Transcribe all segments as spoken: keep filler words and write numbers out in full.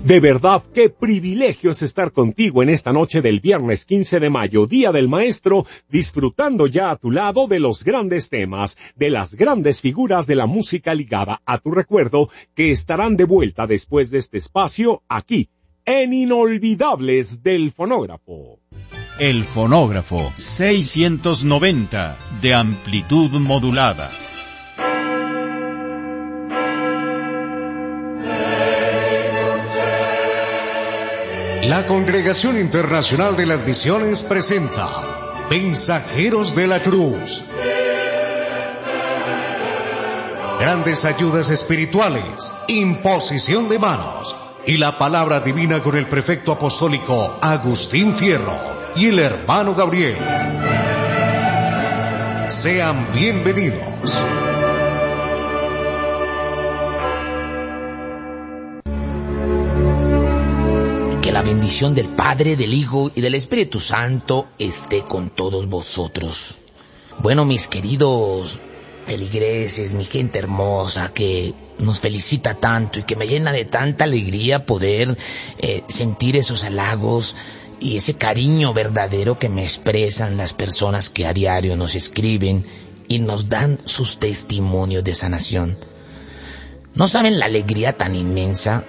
De verdad, qué privilegio es estar contigo en esta noche del viernes quince de mayo, Día del Maestro, disfrutando ya a tu lado de los grandes temas, de las grandes figuras de la música ligada a tu recuerdo, que estarán de vuelta después de este espacio aquí, en Inolvidables del Fonógrafo. El Fonógrafo, seiscientos noventa, de amplitud modulada. La Congregación Internacional de las Misiones presenta Mensajeros de la Cruz. Grandes ayudas espirituales, imposición de manos y la palabra divina con el prefecto apostólico Agustín Fierro y el hermano Gabriel. Sean bienvenidos. Que la bendición del Padre, del Hijo y del Espíritu Santo esté con todos vosotros. Bueno, mis queridos feligreses, mi gente hermosa que nos felicita tanto y que me llena de tanta alegría poder eh, sentir esos halagos y ese cariño verdadero que me expresan las personas que a diario nos escriben y nos dan sus testimonios de sanación. No saben la alegría tan inmensa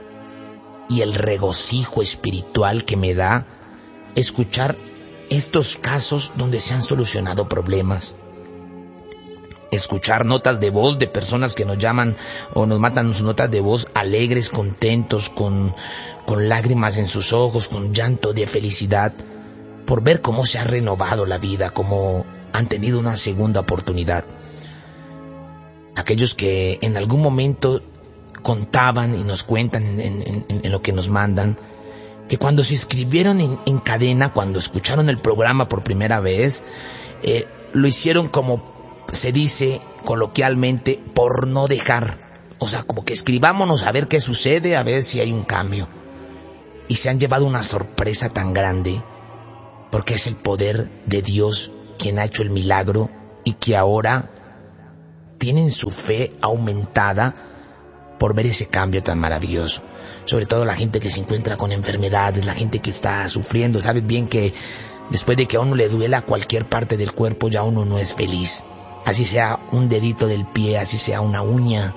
y el regocijo espiritual que me da escuchar estos casos donde se han solucionado problemas. Escuchar notas de voz de personas que nos llaman o nos matan sus notas de voz alegres, contentos, con, con lágrimas en sus ojos, con llanto de felicidad, por ver cómo se ha renovado la vida, cómo han tenido una segunda oportunidad. Aquellos que en algún momento contaban y nos cuentan en, en, en, en lo que nos mandan, que cuando se inscribieron en, en cadena, cuando escucharon el programa por primera vez, eh, lo hicieron como se dice coloquialmente, por no dejar. O sea, como que escribámonos a ver qué sucede, a ver si hay un cambio. Y se han llevado una sorpresa tan grande, porque es el poder de Dios quien ha hecho el milagro y que ahora tienen su fe aumentada por ver ese cambio tan maravilloso. Sobre todo la gente que se encuentra con enfermedades, la gente que está sufriendo. Sabes bien que después de que a uno le duela cualquier parte del cuerpo, ya uno no es feliz. Así sea un dedito del pie, así sea una uña,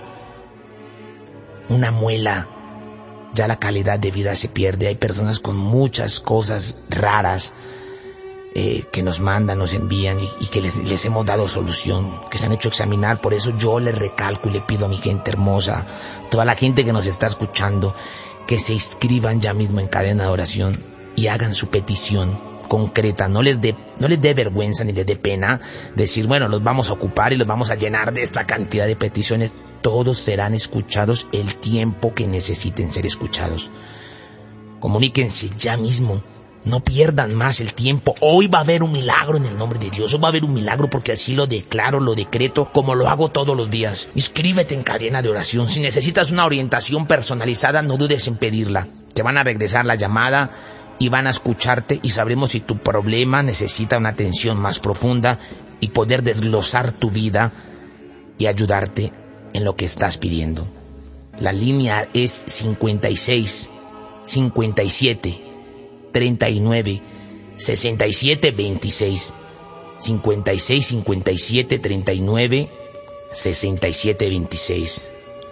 una muela, ya la calidad de vida se pierde. Hay personas con muchas cosas raras eh, que nos mandan, nos envían y, y que les, les hemos dado solución, que se han hecho examinar. Por eso yo les recalco y le pido a mi gente hermosa, toda la gente que nos está escuchando, que se inscriban ya mismo en cadena de oración y hagan su petición concreta. No les dé no les dé vergüenza ni les dé pena decir, bueno, los vamos a ocupar y los vamos a llenar de esta cantidad de peticiones. Todos serán escuchados el tiempo que necesiten ser escuchados. Comuníquense ya mismo. No pierdan más el tiempo. Hoy va a haber un milagro en el nombre de Dios. Hoy va a haber un milagro porque así lo declaro, lo decreto, como lo hago todos los días. Inscríbete en cadena de oración. Si necesitas una orientación personalizada, no dudes en pedirla. Te van a regresar la llamada y van a escucharte y sabremos si tu problema necesita una atención más profunda y poder desglosar tu vida y ayudarte en lo que estás pidiendo. La línea es cincuenta y seis, cincuenta y siete, treinta y nueve, sesenta y siete, veintiséis. cincuenta y seis, cincuenta y siete, treinta y nueve, sesenta y siete, veintiséis.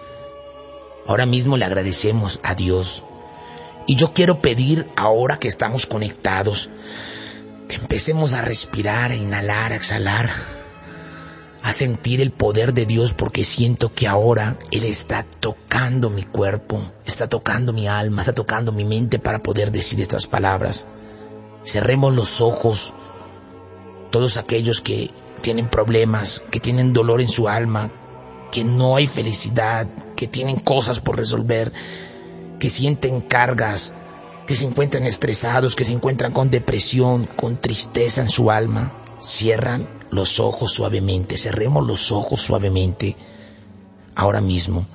Ahora mismo le agradecemos a Dios. Y yo quiero pedir, ahora que estamos conectados, que empecemos a respirar, a inhalar, a exhalar, a sentir el poder de Dios, porque siento que ahora Él está tocando mi cuerpo, está tocando mi alma, está tocando mi mente para poder decir estas palabras. Cerremos los ojos, todos aquellos que tienen problemas, que tienen dolor en su alma, que no hay felicidad, que tienen cosas por resolver, que sienten cargas, que se encuentran estresados, que se encuentran con depresión, con tristeza en su alma. Cierran los ojos suavemente, cerremos los ojos suavemente ahora mismo.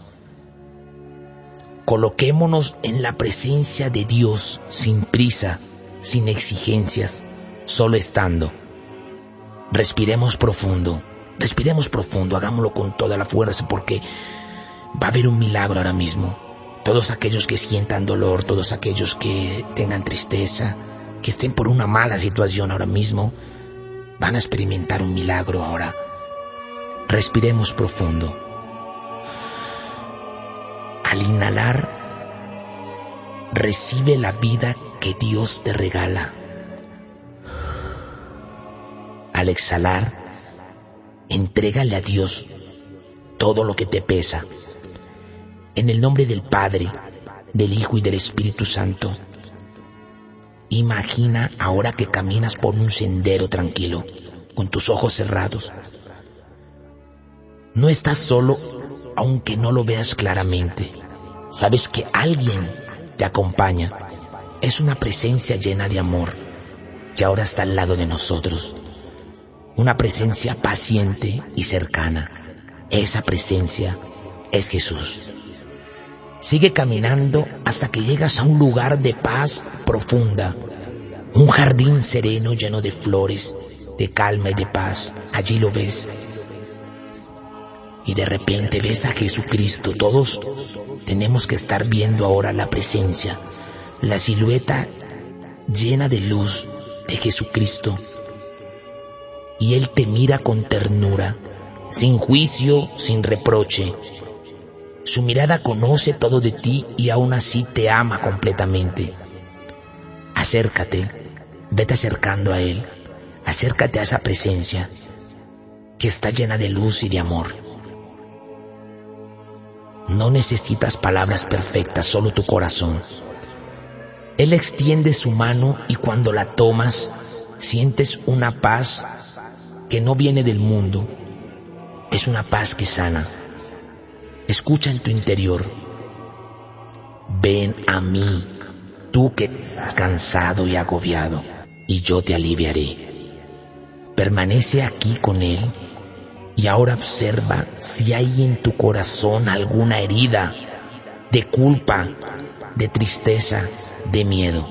Coloquémonos en la presencia de Dios, sin prisa, sin exigencias, solo estando. Respiremos profundo, respiremos profundo, hagámoslo con toda la fuerza porque va a haber un milagro ahora mismo. Todos aquellos que sientan dolor, todos aquellos que tengan tristeza, que estén por una mala situación ahora mismo, van a experimentar un milagro ahora. Respiremos profundo. Al inhalar, recibe la vida que Dios te regala. Al exhalar, entrégale a Dios todo lo que te pesa. En el nombre del Padre, del Hijo y del Espíritu Santo, imagina ahora que caminas por un sendero tranquilo, con tus ojos cerrados. No estás solo, aunque no lo veas claramente. Sabes que alguien te acompaña. Es una presencia llena de amor que ahora está al lado de nosotros. Una presencia paciente y cercana. Esa presencia es Jesús. Sigue caminando hasta que llegas a un lugar de paz profunda. Un jardín sereno lleno de flores, de calma y de paz. Allí lo ves. Y de repente ves a Jesucristo. Todos tenemos que estar viendo ahora la presencia, la silueta llena de luz de Jesucristo. Y Él te mira con ternura, sin juicio, sin reproche. Su mirada conoce todo de ti y aún así te ama completamente. Acércate, vete acercando a Él, acércate a esa presencia que está llena de luz y de amor. No necesitas palabras perfectas, solo tu corazón. Él extiende su mano y cuando la tomas, sientes una paz que no viene del mundo. Es una paz que sana. Escucha en tu interior. Ven a mí, tú que estás cansado y agobiado, y yo te aliviaré. Permanece aquí con Él. Y ahora observa si hay en tu corazón alguna herida de culpa, de tristeza, de miedo.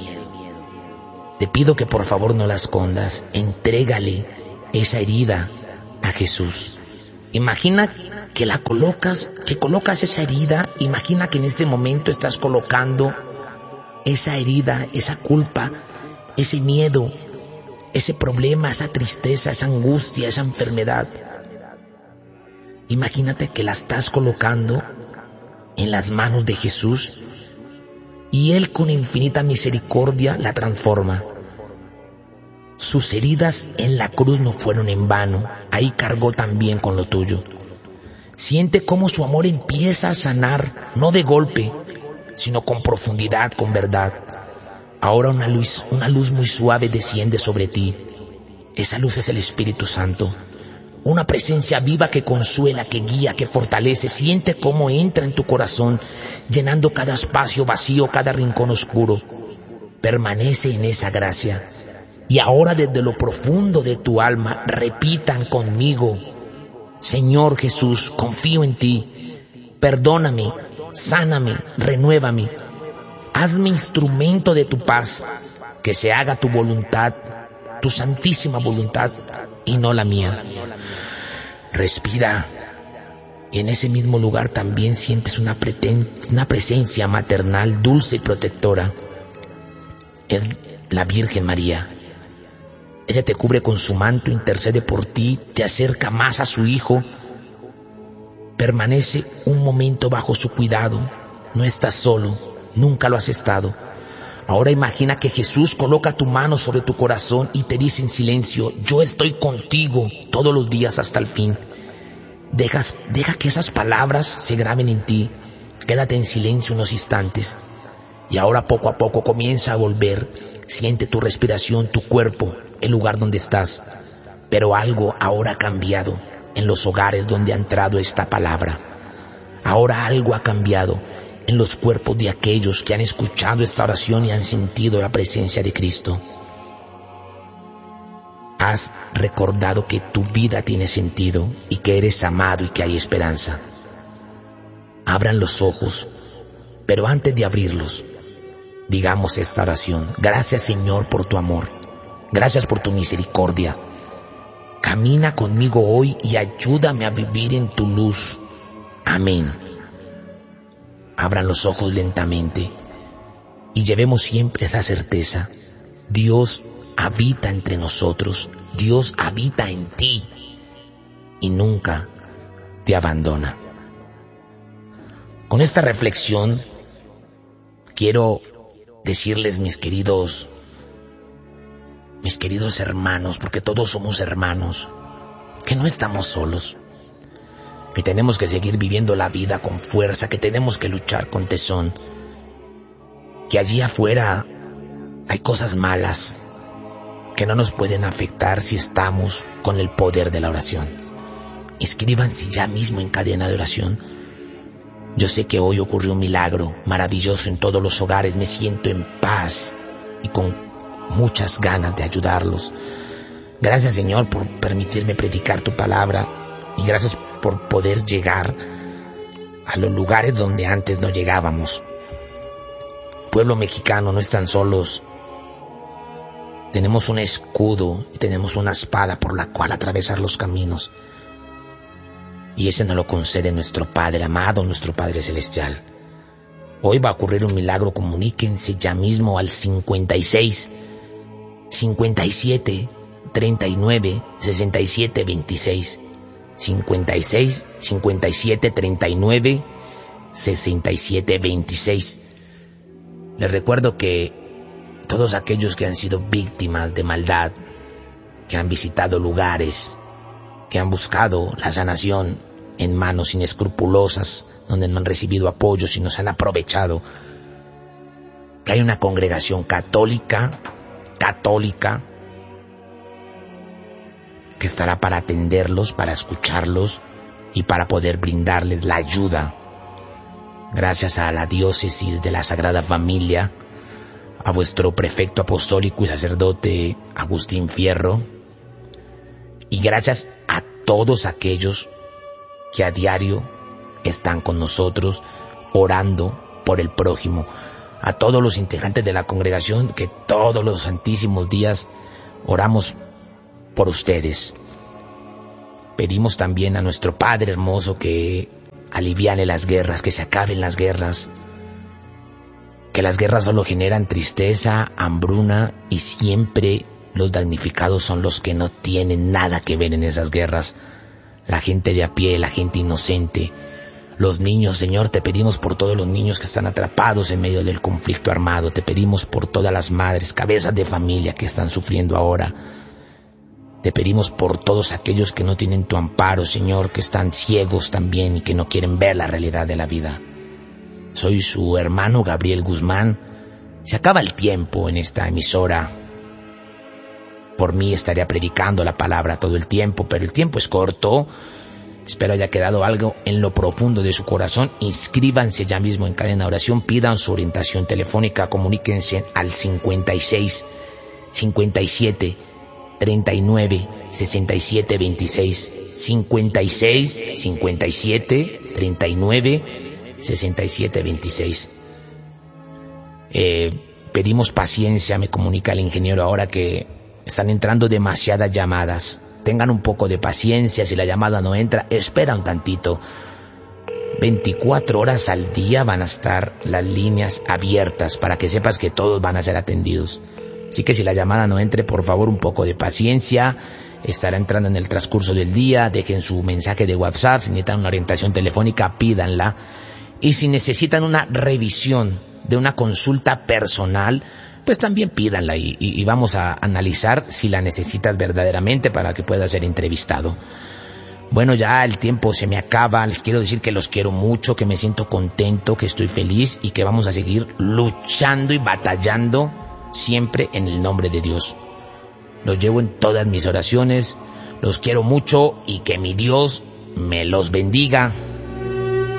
Te pido que por favor no la escondas. Entrégale esa herida a Jesús. Imagina que la colocas, que colocas esa herida. Imagina que en este momento estás colocando esa herida, esa culpa, ese miedo, ese problema, esa tristeza, esa angustia, esa enfermedad. Imagínate que la estás colocando en las manos de Jesús y Él con infinita misericordia la transforma. Sus heridas en la cruz no fueron en vano, ahí cargó también con lo tuyo. Siente cómo su amor empieza a sanar, no de golpe, sino con profundidad, con verdad. Ahora una luz, una luz muy suave desciende sobre ti. Esa luz es el Espíritu Santo. Una presencia viva que consuela, que guía, que fortalece. Siente cómo entra en tu corazón, llenando cada espacio vacío, cada rincón oscuro. Permanece en esa gracia. Y ahora desde lo profundo de tu alma, repitan conmigo: Señor Jesús, confío en ti. Perdóname, sáname, renuévame. Hazme instrumento de tu paz. Que se haga tu voluntad, tu santísima voluntad, y no la mía. Respira. Y en ese mismo lugar también sientes una, preten- una presencia maternal, dulce y protectora. Es la Virgen María. Ella te cubre con su manto, intercede por ti, te acerca más a su Hijo. Permanece un momento bajo su cuidado. No estás solo, nunca lo has estado. Ahora imagina que Jesús coloca tu mano sobre tu corazón y te dice en silencio: yo estoy contigo todos los días hasta el fin. Dejas, deja que esas palabras se graben en ti. Quédate en silencio unos instantes. Y ahora poco a poco comienza a volver. Siente tu respiración, tu cuerpo, el lugar donde estás. Pero algo ahora ha cambiado en los hogares donde ha entrado esta palabra. Ahora algo ha cambiado en los cuerpos de aquellos que han escuchado esta oración y han sentido la presencia de Cristo. Has recordado que tu vida tiene sentido y que eres amado y que hay esperanza. Abran los ojos, pero antes de abrirlos, digamos esta oración: gracias, Señor, por tu amor. Gracias por tu misericordia. Camina conmigo hoy y ayúdame a vivir en tu luz. Amén. abran los ojos lentamente y llevemos siempre esa certeza. Dios habita entre nosotros, Dios habita en ti y nunca te abandona. Con esta reflexión quiero decirles, mis queridos, mis queridos hermanos, porque todos somos hermanos, que no estamos solos, que tenemos que seguir viviendo la vida con fuerza, que tenemos que luchar con tesón, que allí afuera hay cosas malas que no nos pueden afectar si estamos con el poder de la oración. Inscríbanse ya mismo en cadena de oración. Yo sé que hoy ocurrió un milagro maravilloso en todos los hogares. Me siento en paz y con muchas ganas de ayudarlos. Gracias, Señor, por permitirme predicar tu palabra y gracias por poder llegar a los lugares donde antes no llegábamos. Pueblo mexicano, no están solos. Tenemos un escudo y tenemos una espada por la cual atravesar los caminos. Y ese nos lo concede nuestro Padre amado, nuestro Padre celestial. Hoy va a ocurrir un milagro. Comuníquense ya mismo al cincuenta y seis, cincuenta y siete, treinta y nueve, sesenta y siete, veintiséis. cincuenta y seis, cincuenta y siete, treinta y nueve, sesenta y siete, veintiséis. Les recuerdo que todos aquellos que han sido víctimas de maldad, que han visitado lugares, que han buscado la sanación en manos inescrupulosas, donde no han recibido apoyo, sino se han aprovechado, que hay una congregación católica, católica, que estará para atenderlos, para escucharlos y para poder brindarles la ayuda. Gracias a la diócesis de la Sagrada Familia, a vuestro prefecto apostólico y sacerdote Agustín Fierro, y gracias a todos aquellos que a diario están con nosotros orando por el prójimo, a todos los integrantes de la congregación que todos los santísimos días oramos por ustedes. Pedimos también a nuestro Padre hermoso que aliviane las guerras, que se acaben las guerras, que las guerras solo generan tristeza, hambruna y siempre los damnificados son los que no tienen nada que ver en esas guerras. La gente de a pie, la gente inocente, los niños. Señor, te pedimos por todos los niños que están atrapados en medio del conflicto armado. Te pedimos por todas las madres, cabezas de familia que están sufriendo ahora. Te pedimos por todos aquellos que no tienen tu amparo, Señor, que están ciegos también y que no quieren ver la realidad de la vida. Soy su hermano Gabriel Guzmán. Se acaba el tiempo en esta emisora. Por mí estaría predicando la palabra todo el tiempo, pero el tiempo es corto. Espero haya quedado algo en lo profundo de su corazón. Inscríbanse ya mismo en cadena de oración, pidan su orientación telefónica, comuníquense al cincuenta y seis, cincuenta y siete, treinta y nueve, sesenta y siete, veintiséis. cincuenta y seis, cincuenta y siete, treinta y nueve, sesenta y siete, veintiséis. Eh, pedimos paciencia, me comunica el ingeniero ahora que están entrando demasiadas llamadas. Tengan un poco de paciencia, si la llamada no entra, espera un tantito. veinticuatro horas al día van a estar las líneas abiertas para que sepas que todos van a ser atendidos. Así que si la llamada no entre, por favor, un poco de paciencia. Estará entrando en el transcurso del día. Dejen su mensaje de WhatsApp. Si necesitan una orientación telefónica, pídanla. Y si necesitan una revisión de una consulta personal, pues también pídanla y, y, y vamos a analizar si la necesitas verdaderamente para que puedas ser entrevistado. Bueno, ya el tiempo se me acaba. Les quiero decir que los quiero mucho, que me siento contento, que estoy feliz y que vamos a seguir luchando y batallando siempre en el nombre de Dios. Los llevo en todas mis oraciones. Los quiero mucho y que mi Dios me los bendiga.